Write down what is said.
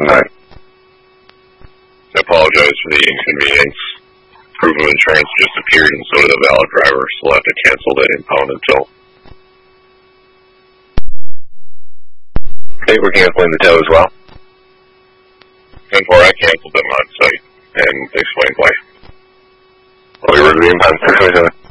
tonight. I apologize for the inconvenience. Proof of insurance just appeared, and so did the valid driver, so we'll have to cancel that impounded tow. Okay, we're canceling the tow as well. 10-4, I canceled them on site and explained why. Well, we were the impound 627.